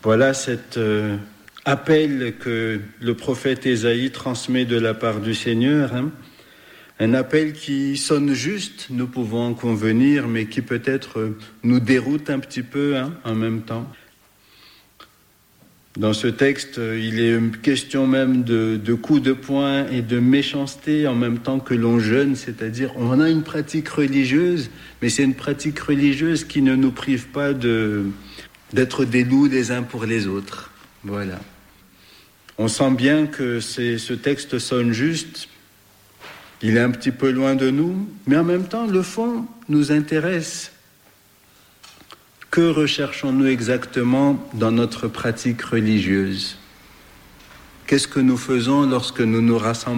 Voilà cet appel que le prophète Ésaïe transmet de la part du Seigneur, un appel qui sonne juste, nous pouvons en convenir, mais qui peut-être nous déroute un petit peu en même temps. Dans ce texte, il est question même de coups de poing et de méchanceté en même temps que l'on jeûne, c'est-à-dire on a une pratique religieuse, mais c'est une pratique religieuse qui ne nous prive pas d'être des loups les uns pour les autres. Voilà. On sent bien que ce texte sonne juste, il est un petit peu loin de nous, mais en même temps, le fond nous intéresse. Que recherchons-nous exactement dans notre pratique religieuse ? Qu'est-ce que nous faisons lorsque nous nous rassemblons ?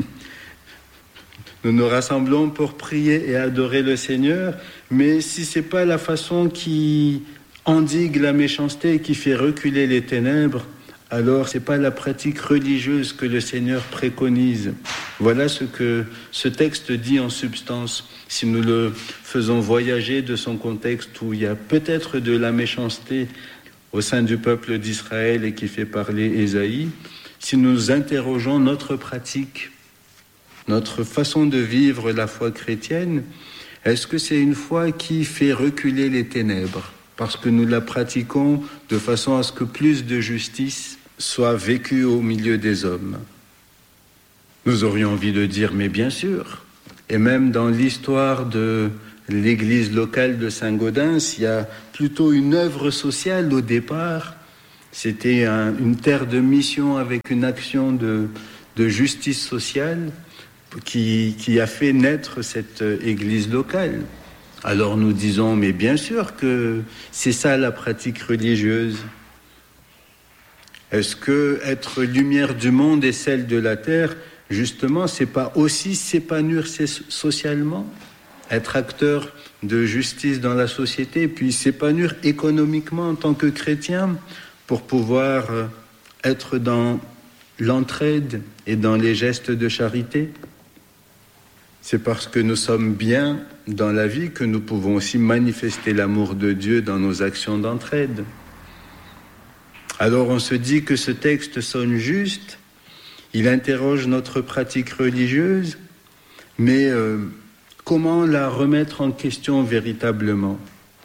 Nous nous rassemblons pour prier et adorer le Seigneur, mais si ce n'est pas la façon qui endigue la méchanceté et qui fait reculer les ténèbres, alors ce n'est pas la pratique religieuse que le Seigneur préconise. Voilà ce que ce texte dit en substance. Si nous le faisons voyager de son contexte où il y a peut-être de la méchanceté au sein du peuple d'Israël et qui fait parler Ésaïe, si nous interrogeons notre pratique, notre façon de vivre la foi chrétienne, est-ce que c'est une foi qui fait reculer les ténèbres ? Parce que nous la pratiquons de façon à ce que plus de justice soit vécue au milieu des hommes. Nous aurions envie de dire, mais bien sûr. Et même dans l'histoire de l'église locale de Saint-Gaudens, il y a plutôt une œuvre sociale au départ. C'était une terre de mission avec une action de justice sociale qui a fait naître cette église locale. Alors nous disons, mais bien sûr que c'est ça la pratique religieuse. Est-ce que être lumière du monde et celle de la terre, justement, c'est pas aussi s'épanouir socialement, être acteur de justice dans la société, puis s'épanouir économiquement en tant que chrétien pour pouvoir être dans l'entraide et dans les gestes de charité? C'est parce que nous sommes bien dans la vie que nous pouvons aussi manifester l'amour de Dieu dans nos actions d'entraide. Alors on se dit que ce texte sonne juste, il interroge notre pratique religieuse, mais comment la remettre en question véritablement ?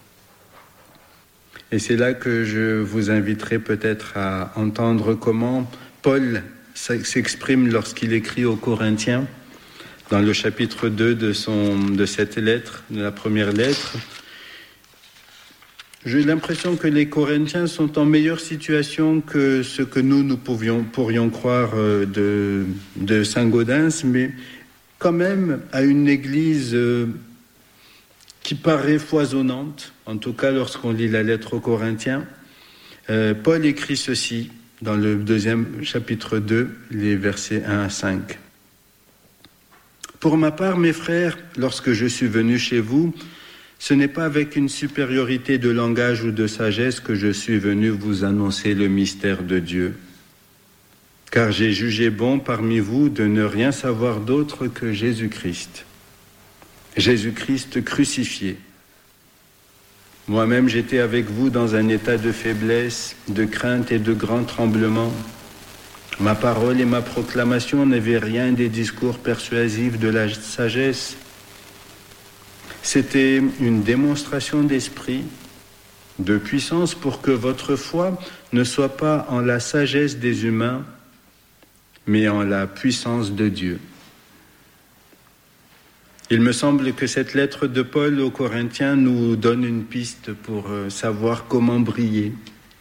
Et c'est là que je vous inviterai peut-être à entendre comment Paul s'exprime lorsqu'il écrit aux Corinthiens, dans le chapitre 2 de cette lettre, de la première lettre. J'ai l'impression que les Corinthiens sont en meilleure situation que ce que nous pourrions croire de Saint-Gaudens, mais quand même à une église qui paraît foisonnante, en tout cas lorsqu'on lit la lettre aux Corinthiens. Paul écrit ceci dans le deuxième chapitre 2, les versets 1 à 5. « Pour ma part, mes frères, lorsque je suis venu chez vous, ce n'est pas avec une supériorité de langage ou de sagesse que je suis venu vous annoncer le mystère de Dieu. Car j'ai jugé bon parmi vous de ne rien savoir d'autre que Jésus-Christ. Jésus-Christ crucifié. Moi-même, j'étais avec vous dans un état de faiblesse, de crainte et de grand tremblement. Ma parole et ma proclamation n'avaient rien des discours persuasifs de la sagesse. C'était une démonstration d'esprit, de puissance pour que votre foi ne soit pas en la sagesse des humains, mais en la puissance de Dieu. » Il me semble que cette lettre de Paul aux Corinthiens nous donne une piste pour savoir comment briller.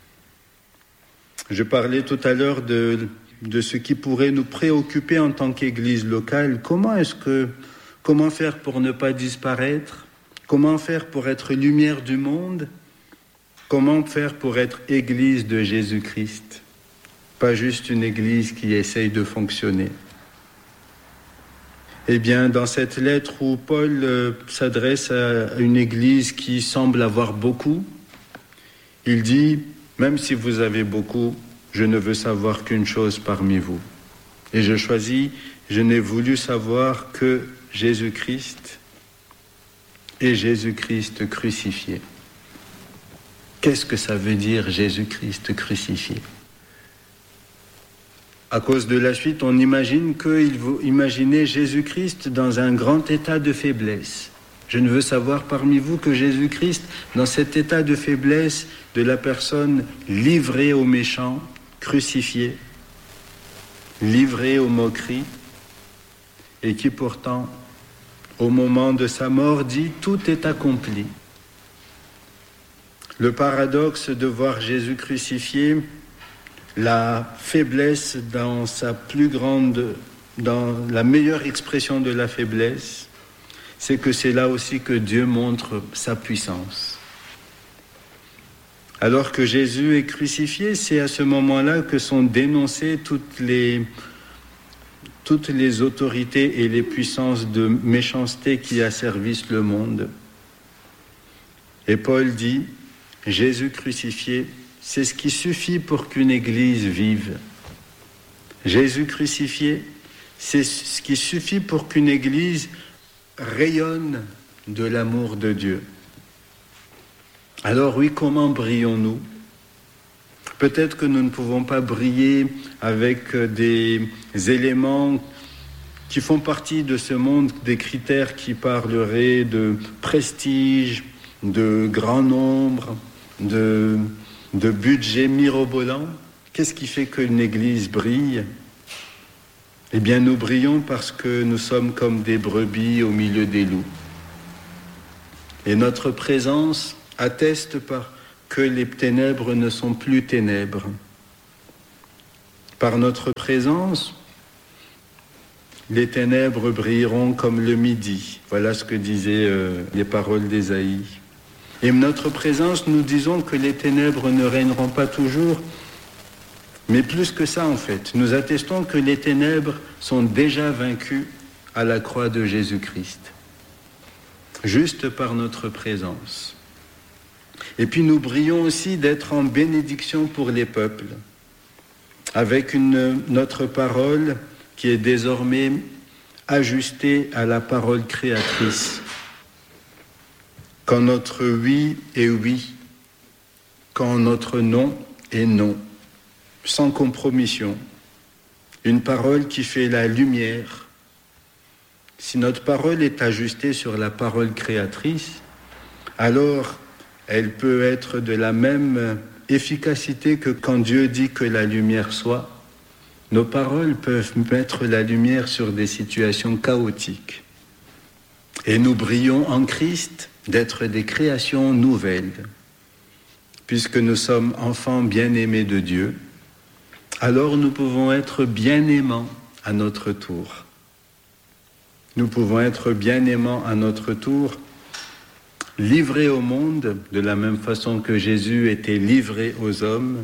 Je parlais tout à l'heure de ce qui pourrait nous préoccuper en tant qu'Église locale. Comment faire pour ne pas disparaître ? Comment faire pour être lumière du monde ? Comment faire pour être Église de Jésus-Christ ? Pas juste une Église qui essaye de fonctionner. Eh bien, dans cette lettre où Paul s'adresse à une Église qui semble avoir beaucoup, il dit, même si vous avez beaucoup, je ne veux savoir qu'une chose parmi vous. Et je n'ai voulu savoir que Jésus-Christ et Jésus-Christ crucifié. Qu'est-ce que ça veut dire Jésus-Christ crucifié ? À cause de la suite, on imagine qu'il faut imaginer Jésus-Christ dans un grand état de faiblesse. Je ne veux savoir parmi vous que Jésus-Christ, dans cet état de faiblesse de la personne livrée aux méchants, crucifiée, livrée aux moqueries, et qui pourtant, au moment de sa mort, dit « Tout est accompli ». Le paradoxe de voir Jésus crucifié, la faiblesse dans la meilleure expression de la faiblesse, c'est que c'est là aussi que Dieu montre sa puissance. Alors que Jésus est crucifié, c'est à ce moment-là que sont dénoncées toutes les autorités et les puissances de méchanceté qui asservissent le monde. Et Paul dit, Jésus crucifié, c'est ce qui suffit pour qu'une église vive. Jésus crucifié, c'est ce qui suffit pour qu'une église rayonne de l'amour de Dieu. Alors oui, comment brillons-nous ? Peut-être que nous ne pouvons pas briller avec des éléments qui font partie de ce monde, des critères qui parleraient de prestige, de grand nombre, de budget mirobolant. Qu'est-ce qui fait qu'une église brille ? Eh bien, nous brillons parce que nous sommes comme des brebis au milieu des loups. Et notre présence atteste que les ténèbres ne sont plus ténèbres. Par notre présence, les ténèbres brilleront comme le midi. Voilà ce que disaient les paroles d'Ésaïe. Et notre présence, nous disons que les ténèbres ne régneront pas toujours, mais plus que ça en fait. Nous attestons que les ténèbres sont déjà vaincues à la croix de Jésus-Christ, juste par notre présence. Et puis nous brillons aussi d'être en bénédiction pour les peuples, avec notre parole qui est désormais ajustée à la parole créatrice. Quand notre oui est oui, quand notre non est non, sans compromission. Une parole qui fait la lumière. Si notre parole est ajustée sur la parole créatrice, alors elle peut être de la même efficacité que quand Dieu dit que la lumière soit. Nos paroles peuvent mettre la lumière sur des situations chaotiques. Et nous brillons en Christ d'être des créations nouvelles. Puisque nous sommes enfants bien-aimés de Dieu, alors nous pouvons être bien-aimants à notre tour. Nous pouvons être bien-aimants à notre tour, livrés au monde de la même façon que Jésus était livré aux hommes,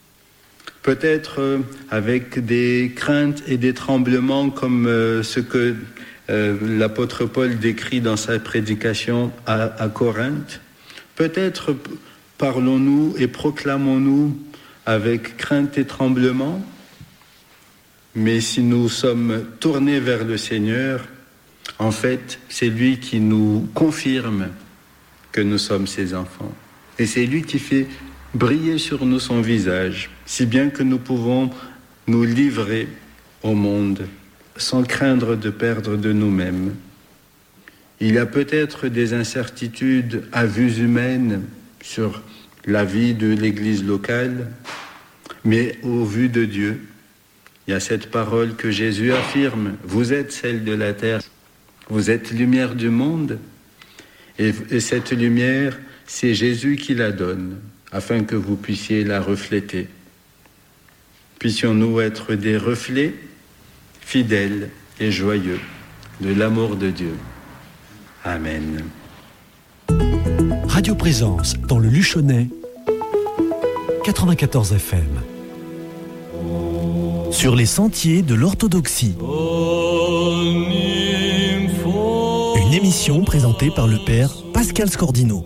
peut-être avec des craintes et des tremblements comme ce que l'apôtre Paul décrit dans sa prédication à Corinthe. Peut-être parlons-nous et proclamons-nous avec crainte et tremblement, mais si nous sommes tournés vers le Seigneur, en fait, c'est lui qui nous confirme que nous sommes ses enfants. Et c'est lui qui fait briller sur nous son visage, si bien que nous pouvons nous livrer au monde sans craindre de perdre de nous-mêmes. Il y a peut-être des incertitudes à vue humaine sur la vie de l'Église locale, mais au vu de Dieu, il y a cette parole que Jésus affirme, vous êtes sel de la terre, vous êtes lumière du monde, et cette lumière, c'est Jésus qui la donne, afin que vous puissiez la refléter. Puissions-nous être des reflets fidèles et joyeux de l'amour de Dieu. Amen. Radio Présence dans le Luchonnais, 94 FM. Sur les sentiers de l'orthodoxie. Une émission présentée par le père Pascal Scordino.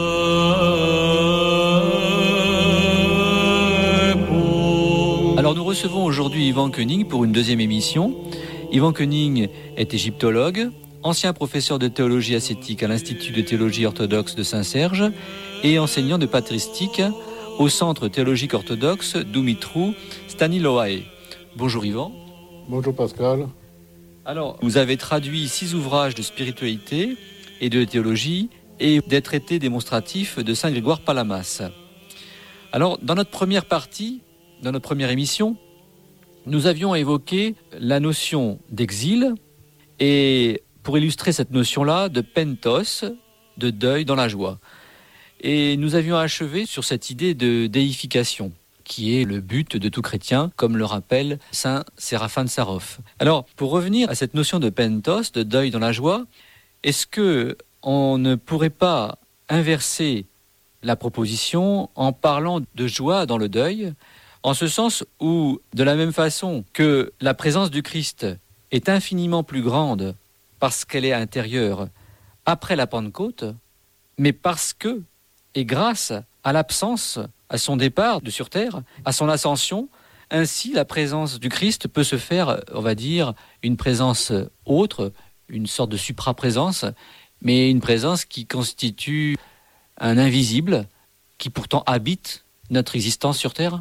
Alors nous recevons aujourd'hui Yvan Koenig pour une deuxième émission. Yvan Koenig est égyptologue, ancien professeur de théologie ascétique à l'Institut de théologie orthodoxe de Saint-Serge et enseignant de patristique au Centre théologique orthodoxe Dumitru Staniloae. Bonjour Yvan. Bonjour Pascal. Alors, vous avez traduit 6 ouvrages de spiritualité et de théologie et des traités démonstratifs de Saint Grégoire Palamas. Alors, dans notre première partie, dans notre première émission, nous avions évoqué la notion d'exil et, pour illustrer cette notion-là, de pentos, de deuil dans la joie. Et nous avions achevé sur cette idée de déification, qui est le but de tout chrétien, comme le rappelle saint Séraphin de Sarov. Alors, pour revenir à cette notion de pentos, de deuil dans la joie, est-ce que on ne pourrait pas inverser la proposition en parlant de joie dans le deuil, en ce sens où, de la même façon que la présence du Christ est infiniment plus grande parce qu'elle est intérieure après la Pentecôte, mais parce que, et grâce à l'absence, à son départ de sur terre, à son ascension, ainsi la présence du Christ peut se faire, on va dire, une présence autre, une sorte de supraprésence, mais une présence qui constitue un invisible, qui pourtant habite notre existence sur terre.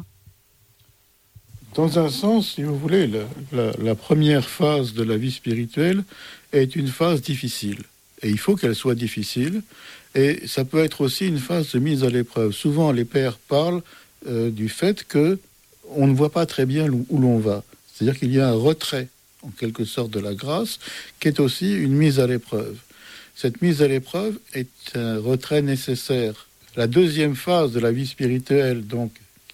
Dans un sens, si vous voulez, la première phase de la vie spirituelle est une phase difficile. Et il faut qu'elle soit difficile. Et ça peut être aussi une phase de mise à l'épreuve. Souvent, les pères parlent du fait qu'on ne voit pas très bien où l'on va. C'est-à-dire qu'il y a un retrait, en quelque sorte, de la grâce, qui est aussi une mise à l'épreuve. Cette mise à l'épreuve est un retrait nécessaire. La deuxième phase de la vie spirituelle, donc,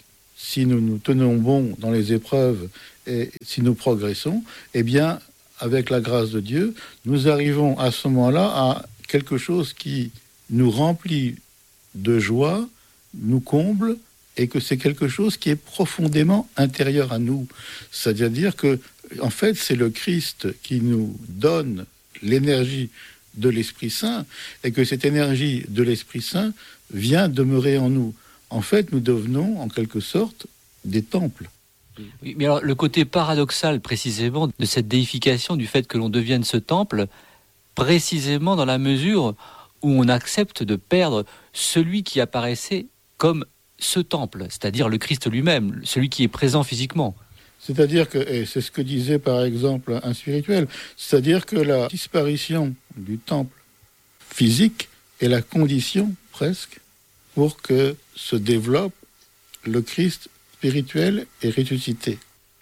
si nous nous tenons bon dans les épreuves et si nous progressons, eh bien, avec la grâce de Dieu, nous arrivons à ce moment-là à quelque chose qui nous remplit de joie, nous comble, et que c'est quelque chose qui est profondément intérieur à nous. C'est-à-dire que, en fait, c'est le Christ qui nous donne l'énergie de l'Esprit Saint, et que cette énergie de l'Esprit Saint vient demeurer en nous. En fait, nous devenons, en quelque sorte, des temples. Oui, mais alors, le côté paradoxal, précisément, de cette déification, du fait que l'on devienne ce temple, précisément dans la mesure où on accepte de perdre celui qui apparaissait comme ce temple, c'est-à-dire le Christ lui-même, celui qui est présent physiquement. C'est-à-dire que, et c'est ce que disait par exemple un spirituel, c'est-à-dire que la disparition du temple physique est la condition, presque, pour que se développe le Christ spirituel et ressuscité.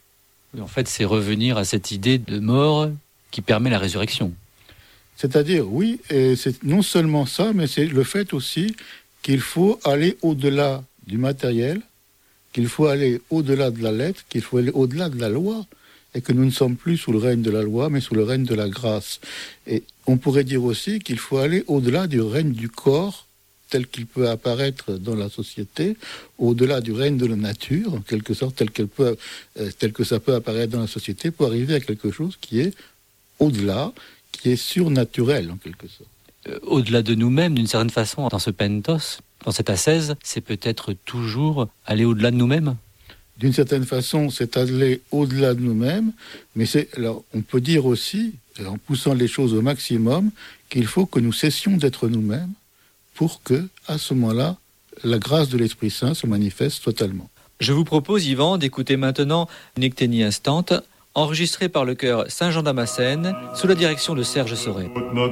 En fait, c'est revenir à cette idée de mort qui permet la résurrection. C'est-à-dire, oui, et c'est non seulement ça, mais c'est le fait aussi qu'il faut aller au-delà du matériel, qu'il faut aller au-delà de la lettre, qu'il faut aller au-delà de la loi, et que nous ne sommes plus sous le règne de la loi, mais sous le règne de la grâce. Et on pourrait dire aussi qu'il faut aller au-delà du règne du corps, tel qu'il peut apparaître dans la société, au-delà du règne de la nature, en quelque sorte, tel que ça peut apparaître dans la société, pour arriver à quelque chose qui est au-delà, qui est surnaturel, en quelque sorte. Au-delà de nous-mêmes, d'une certaine façon, dans ce pentos, dans cette ascèse, c'est peut-être toujours aller au-delà de nous-mêmes. D'une certaine façon, c'est aller au-delà de nous-mêmes, mais alors, on peut dire aussi, en poussant les choses au maximum, qu'il faut que nous cessions d'être nous-mêmes pour que, à ce moment-là, la grâce de l'Esprit Saint se manifeste totalement. Je vous propose, Yvan, d'écouter maintenant une ecténie instante, enregistrée par le chœur Saint-Jean-Damascène, sous la direction de Serge Sauret.